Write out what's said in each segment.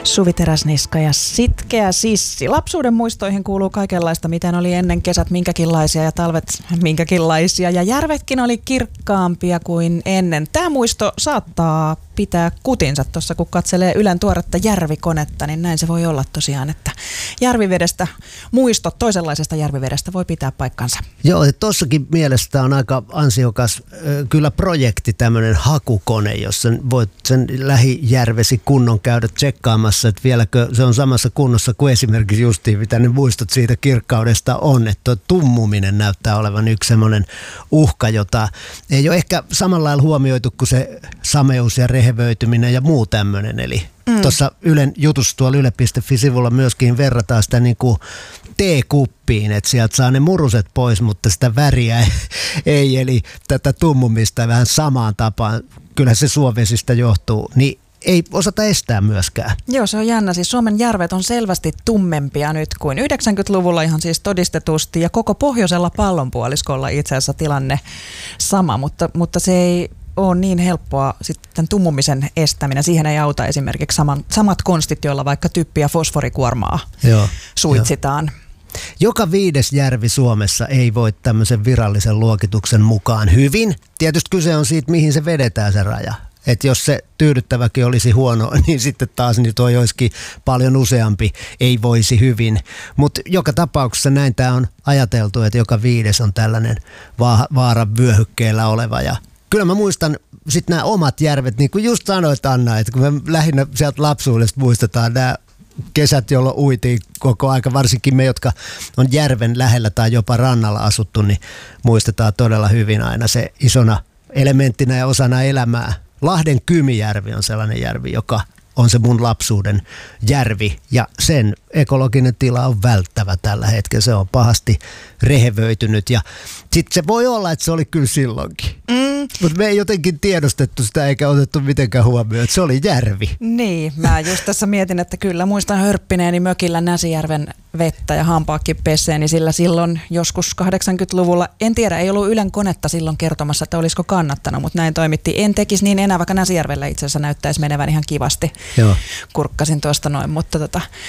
Suvi Teräsniska ja Sitkeä sissi. Lapsuuden muistoihin kuuluu kaikenlaista, miten oli ennen kesät minkäkinlaisia ja talvet minkäkinlaisia. Ja järvetkin oli kirkkaampia kuin ennen. Tämä muisto saattaa pitää kutinsa tuossa, kun katselee Ylen tuoretta järvikonetta, niin näin se voi olla tosiaan, että järvivedestä, muistot toisenlaisesta järvivedestä voi pitää paikkansa. Joo, tuossakin mielestä on aika ansiokas kyllä projekti, tämmöinen hakukone, jossa voit sen lähijärvesi kunnon käydä tsekkaamassa, että vieläkö se on samassa kunnossa kuin esimerkiksi justiin, mitä ne muistot siitä kirkkaudesta on, että tummuminen näyttää olevan yksi semmoinen uhka, jota ei ole ehkä samalla lailla huomioitu kuin se sameus ja rehevöityminen ja muu tämmöinen, eli tuossa Ylen jutussa tuolla yle.fi-sivulla myöskin verrataan sitä niin kuin teekuppiin, että sieltä saa ne muruset pois, mutta sitä väriä ei, eli tätä tummumista vähän samaan tapaan, kyllä se suovesistä johtuu, niin ei osata estää myöskään. Joo, se on jännä. Siis Suomen järvet on selvästi tummempia nyt kuin 90-luvulla ihan siis todistetusti, ja koko pohjoisella pallonpuoliskolla itse asiassa tilanne sama, mutta se ei on niin helppoa sitten tummumisen estäminen. Siihen ei auta esimerkiksi samat konstit, joilla vaikka typpi- ja fosforikuormaa suitsitaan. Joka 5. järvi Suomessa ei voi tämmöisen virallisen luokituksen mukaan hyvin. Tietysti kyse on siitä, mihin se vedetään se raja. Että jos se tyydyttäväkin olisi huono, niin sitten taas niin toi olisikin paljon useampi ei voisi hyvin. Mutta joka tapauksessa näin tämä on ajateltu, että joka 5. on tällainen vaaran vyöhykkeellä oleva. Ja kyllä mä muistan sitten nämä omat järvet, niin kuin just sanoit Anna, että kun me lähinnä sieltä lapsuudesta muistetaan nämä kesät, jolloin uitiin koko aika, varsinkin me, jotka on järven lähellä tai jopa rannalla asuttu, niin muistetaan todella hyvin aina se isona elementtinä ja osana elämää. Lahden Kymijärvi on sellainen järvi, joka on se mun lapsuuden järvi, ja sen ekologinen tila on välttävä tällä hetkellä. Se on pahasti rehevöitynyt, ja sitten se voi olla, että se oli kyllä silloinkin. Mutta me ei jotenkin tiedostettu sitä eikä otettu mitenkään huomioon, että se oli järvi. Niin, mä just tässä mietin, että kyllä muistan hörppineeni mökillä Näsijärven vettä ja hampaakki peseeni, sillä silloin joskus 80-luvulla, en tiedä, ei ollut Ylen konetta silloin kertomassa, että olisiko kannattanut, mutta näin toimittiin. En tekisi niin enää, vaikka Näsijärvellä itse asiassa näyttäisi menevän ihan kivasti. Joo. Kurkkasin tuosta noin, mutta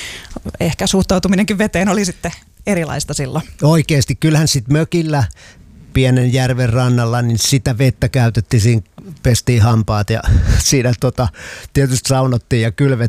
ehkä suhtautuminenkin veteen oli sitten erilaista silloin. Oikeasti, kyllähän sitten mökillä pienen järven rannalla, niin sitä vettä käytettiin, siinä pestiin hampaat ja siinä tietysti saunottiin ja kylvettiin.